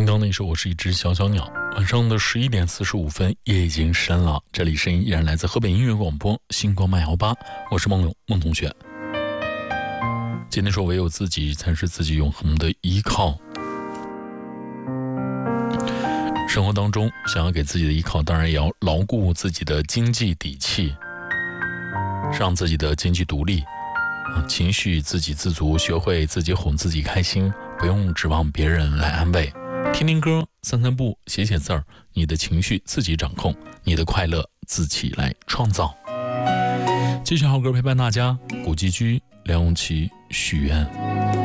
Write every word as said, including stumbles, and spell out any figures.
听到那首我是一只小小鸟。晚上的十一点四十五分，夜已经深了。这里声音依然来自河北音乐广播星光慢摇吧，我是梦勇梦同学。今天说唯有自己才是自己永恒的依靠。生活当中想要给自己的依靠，当然也要牢固自己的经济底气，让自己的经济独立，情绪自给自足，学会自己哄自己开心，不用指望别人来安慰。听听歌，散散步，写写字儿，你的情绪自己掌控，你的快乐自己来创造。继续好歌陪伴大家，古巨基、梁咏琪许愿。